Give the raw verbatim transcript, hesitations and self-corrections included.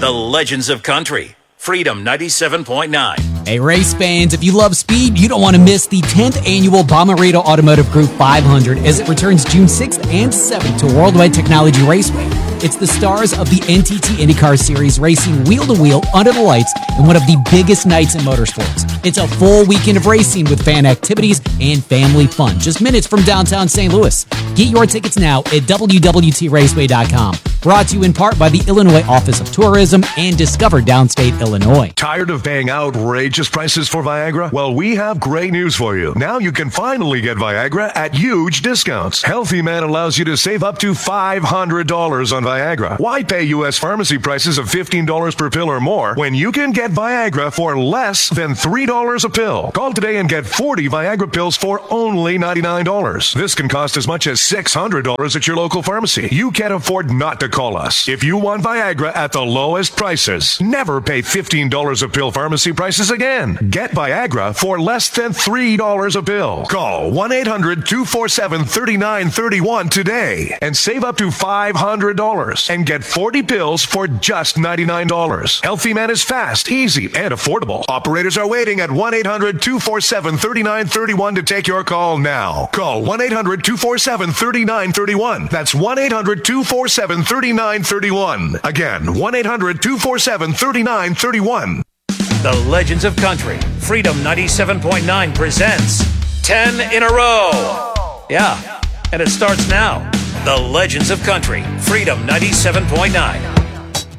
The Legends of Country, Freedom ninety-seven point nine. Hey, race fans, if you love speed, you don't want to miss the tenth annual Bomarito Automotive Group five hundred as it returns June sixth and seventh to Worldwide Technology Raceway. It's the stars of the N T T IndyCar Series racing wheel-to-wheel under the lights in one of the biggest nights in motorsports. It's a full weekend of racing with fan activities and family fun, just minutes from downtown Saint Louis. Get your tickets now at w w t raceway dot com. Brought to you in part by the Illinois Office of Tourism and Discover Downstate Illinois. Tired of paying outrageous prices for Viagra? Well, we have great news for you. Now you can finally get Viagra at huge discounts. Healthy Man allows you to save up to five hundred dollars on Viagra. Why pay U S pharmacy prices of fifteen dollars per pill or more when you can get Viagra for less than three dollars a pill? Call today and get forty Viagra pills for only ninety-nine dollars. This can cost as much as six hundred dollars at your local pharmacy. You can't afford not to call us. If you want Viagra at the lowest prices, never pay fifteen dollars a pill pharmacy prices again. Get Viagra for less than three dollars a pill. Call one eight hundred two four seven three nine three one today and save up to five hundred dollars and get forty pills for just ninety-nine dollars. Healthy Man is fast, easy, and affordable. Operators are waiting at one eight hundred two four seven three nine three one to take your call now. Call one eight hundred two four seven three nine three one. That's one eight hundred two four seven three nine three one. Again, one eight hundred two four seven three nine three one. The Legends of Country, Freedom ninety-seven point nine presents ten in a row. Yeah, and it starts now. The Legends of Country, Freedom ninety-seven point nine.